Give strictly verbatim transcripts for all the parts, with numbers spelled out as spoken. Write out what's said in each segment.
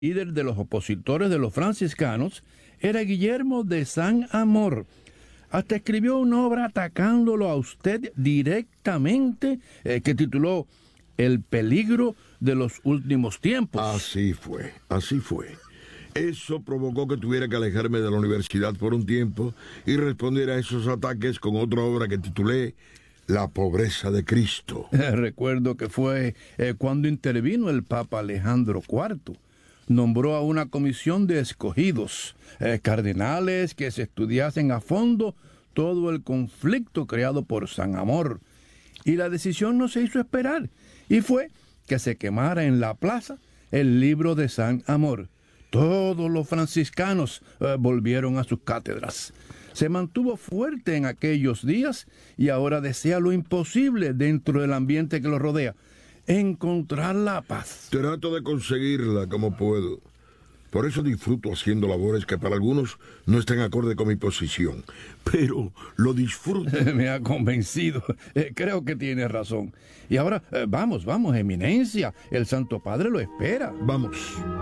líder de los opositores de los franciscanos, era Guillermo de Saint Amor. Hasta escribió una obra atacándolo a usted directamente, eh, que tituló El peligro de los últimos tiempos. Así fue, así fue. Eso provocó que tuviera que alejarme de la universidad por un tiempo y responder a esos ataques con otra obra que titulé La pobreza de Cristo. Recuerdo que fue eh, cuando intervino el Papa Alejandro cuarto. Nombró a una comisión de escogidos, eh, cardenales, que se estudiasen a fondo todo el conflicto creado por San Amor. Y la decisión no se hizo esperar, y fue que se quemara en la plaza el libro de San Amor. Todos los franciscanos eh, volvieron a sus cátedras. Se mantuvo fuerte en aquellos días y ahora desea lo imposible dentro del ambiente que lo rodea: encontrar la paz. Trato de conseguirla como puedo. Por eso disfruto haciendo labores que para algunos no están acorde con mi posición. Pero lo disfruto. Me ha convencido. Eh, creo que tiene razón. Y ahora, eh, vamos, vamos, eminencia. El Santo Padre lo espera. Vamos.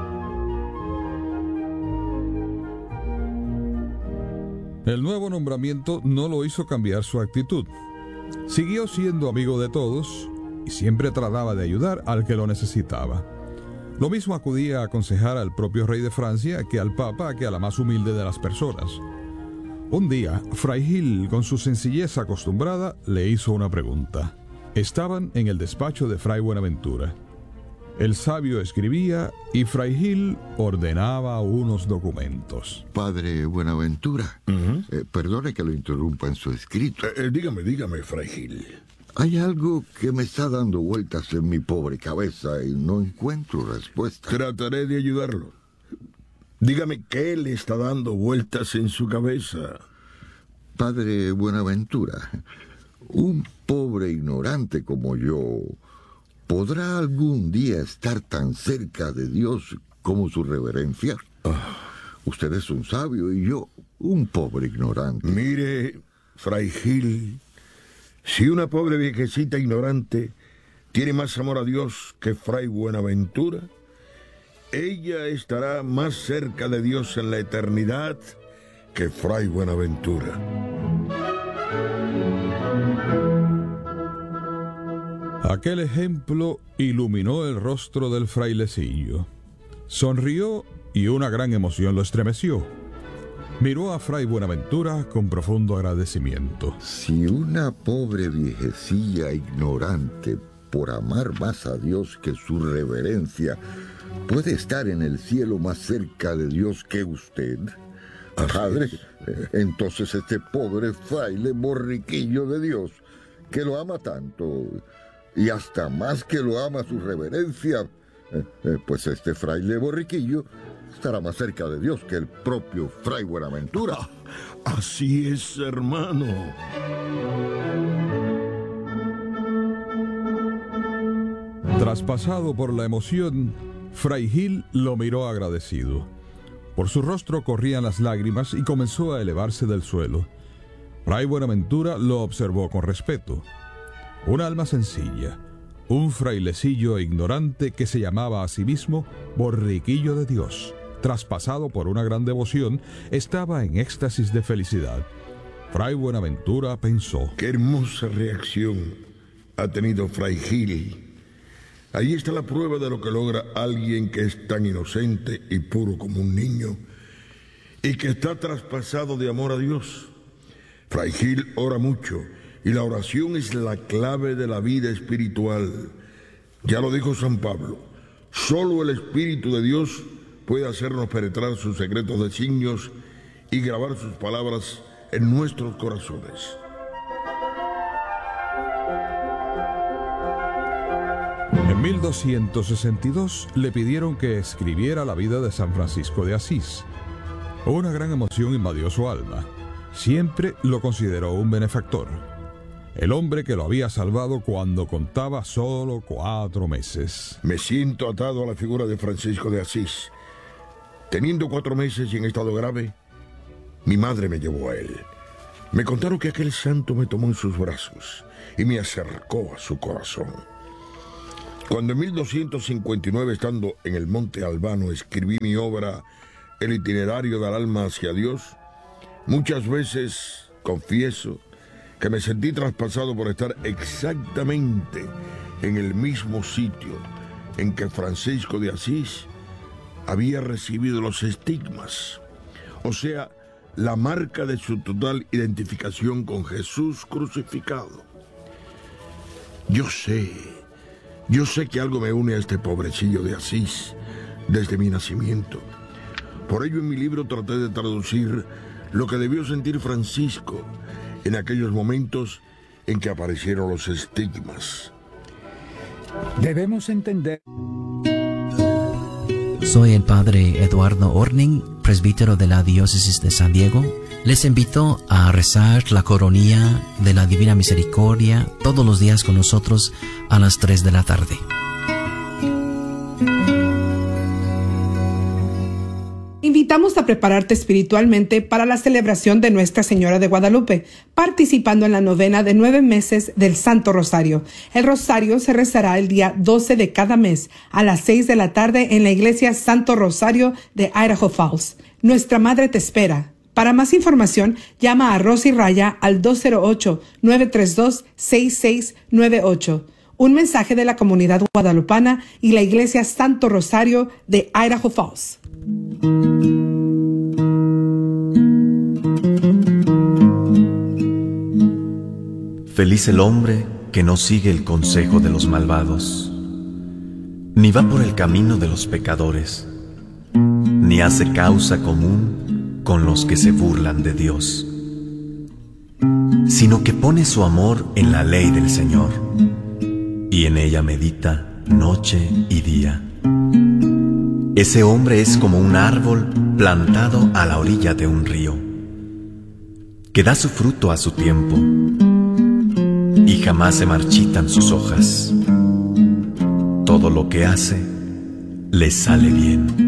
El nuevo nombramiento no lo hizo cambiar su actitud. Siguió siendo amigo de todos y siempre trataba de ayudar al que lo necesitaba. Lo mismo acudía a aconsejar al propio rey de Francia que al Papa, que a la más humilde de las personas. Un día, Fray Gil, con su sencillez acostumbrada, le hizo una pregunta. Estaban en el despacho de Fray Buenaventura. El sabio escribía y Fray Gil ordenaba unos documentos. Padre Buenaventura, Uh-huh. eh, perdone que lo interrumpa en su escrito. Eh, eh, dígame, dígame, Fray Gil. Hay algo que me está dando vueltas en mi pobre cabeza y no encuentro respuesta. Trataré de ayudarlo. Dígame qué le está dando vueltas en su cabeza. Padre Buenaventura, un pobre ignorante como yo, ¿podrá algún día estar tan cerca de Dios como su reverencia? Usted es un sabio y yo un pobre ignorante. Mire, Fray Gil, si una pobre viejecita ignorante tiene más amor a Dios que Fray Buenaventura, ella estará más cerca de Dios en la eternidad que Fray Buenaventura. Aquel ejemplo iluminó el rostro del frailecillo. Sonrió y una gran emoción lo estremeció. Miró a Fray Buenaventura con profundo agradecimiento. Si una pobre viejecilla ignorante, por amar más a Dios que su reverencia, puede estar en el cielo más cerca de Dios que usted, padre, eh, entonces este pobre fraile borriquillo de Dios, que lo ama tanto, y hasta más que lo ama su reverencia, eh, eh, pues este fraile borriquillo estará más cerca de Dios que el propio Fray Buenaventura. Así es, hermano. Traspasado por la emoción, Fray Gil lo miró agradecido. Por su rostro corrían las lágrimas y comenzó a elevarse del suelo. Fray Buenaventura lo observó con respeto. Un alma sencilla, un frailecillo ignorante que se llamaba a sí mismo borriquillo de Dios, traspasado por una gran devoción, estaba en éxtasis de felicidad. Fray Buenaventura pensó: Qué hermosa reacción ha tenido Fray Gil. Ahí está la prueba de lo que logra alguien que es tan inocente y puro como un niño y que está traspasado de amor a Dios. Fray Gil ora mucho y la oración es la clave de la vida espiritual. Ya lo dijo San Pablo: solo el Espíritu de Dios puede hacernos penetrar sus secretos designios y grabar sus palabras en nuestros corazones. En mil doscientos sesenta y dos le pidieron que escribiera la vida de San Francisco de Asís. Una gran emoción invadió su alma. Siempre lo consideró un benefactor. El hombre que lo había salvado cuando contaba solo cuatro meses. Me siento atado a la figura de Francisco de Asís. Teniendo cuatro meses y en estado grave, mi madre me llevó a él. Me contaron que aquel santo me tomó en sus brazos y me acercó a su corazón. Cuando en mil doscientos cincuenta y nueve, estando en el Monte Albano, escribí mi obra El itinerario del alma hacia Dios, muchas veces, confieso, que me sentí traspasado por estar exactamente en el mismo sitio en que Francisco de Asís había recibido los estigmas, o sea, la marca de su total identificación con Jesús crucificado. Yo sé, yo sé que algo me une a este pobrecillo de Asís desde mi nacimiento. Por ello en mi libro traté de traducir lo que debió sentir Francisco en aquellos momentos en que aparecieron los estigmas. Debemos entender. Soy el padre Eduardo Orning, presbítero de la Diócesis de San Diego. Les invito a rezar la coronilla de la Divina Misericordia todos los días con nosotros a las tres de la tarde. Invitamos a prepararte espiritualmente para la celebración de Nuestra Señora de Guadalupe, participando en la novena de nueve meses del Santo Rosario. El Rosario se rezará el día doce de cada mes a las seis de la tarde en la Iglesia Santo Rosario de Idaho Falls. Nuestra Madre te espera. Para más información, llama a Rosy Raya al dos cero ocho, nueve tres dos, seis seis nueve ocho. Un mensaje de la comunidad guadalupana y la Iglesia Santo Rosario de Idaho Falls. Feliz el hombre que no sigue el consejo de los malvados, ni va por el camino de los pecadores, ni hace causa común con los que se burlan de Dios, sino que pone su amor en la ley del Señor, y en ella medita noche y día. Ese hombre es como un árbol plantado a la orilla de un río, que da su fruto a su tiempo, y jamás se marchitan sus hojas. Todo lo que hace le sale bien.